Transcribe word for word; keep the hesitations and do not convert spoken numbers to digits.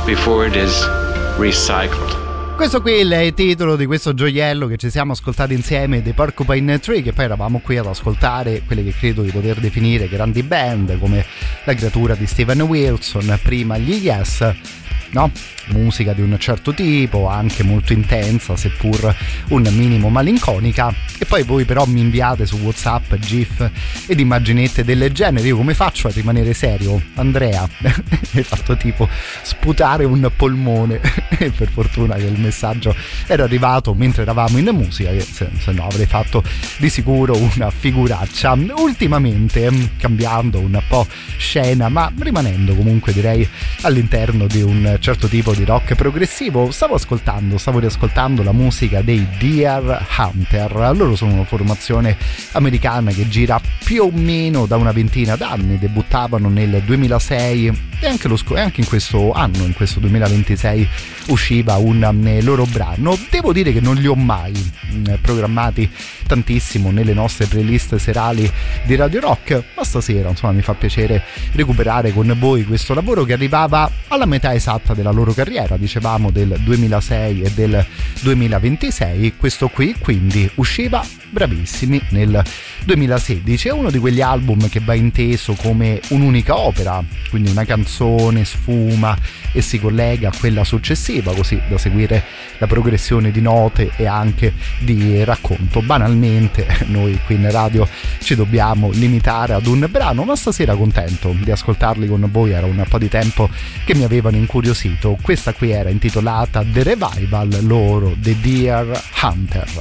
before it is recycled. Questo qui è il titolo di questo gioiello che ci siamo ascoltati insieme dei Porcupine Tree, che poi eravamo qui ad ascoltare quelle che credo di poter definire grandi band come La creatura di Steven Wilson, prima gli Yes, no? Musica di un certo tipo, anche molto intensa seppur un minimo malinconica, e poi voi però mi inviate su WhatsApp gif ed immaginette del genere. Io come faccio a rimanere serio? Andrea hai fatto tipo sputare un polmone e per fortuna che il messaggio era arrivato mentre eravamo in musica, che se, se no avrei fatto di sicuro una figuraccia. Ultimamente, cambiando un po' scena ma rimanendo comunque direi all'interno di un certo tipo di rock progressivo, stavo ascoltando, stavo riascoltando la musica dei Deer Hunter. Loro sono una formazione americana che gira più o meno da una ventina d'anni, debuttavano nel duemilasei e anche, lo sc- e anche in questo anno, in questo duemilaventisei, usciva un loro brano. Devo dire che non li ho mai mh, programmati tantissimo nelle nostre playlist serali di Radio Rock, ma stasera insomma mi fa piacere recuperare con voi questo lavoro che arrivava alla metà esatta della loro carriera, dicevamo del duemilasei e del duemilaventisei. Questo qui quindi usciva bravissimi nel duemilasedici. È uno di quegli album che va inteso come un'unica opera, quindi una canzone sfuma e si collega a quella successiva, così da seguire la progressione di note e anche di racconto. Banalmente noi qui in radio ci dobbiamo limitare ad un brano, ma stasera contento di ascoltarli con voi, era un po' di tempo che mi avevano incuriosito. Questa qui era intitolata The Revival, loro The Deer Hunter.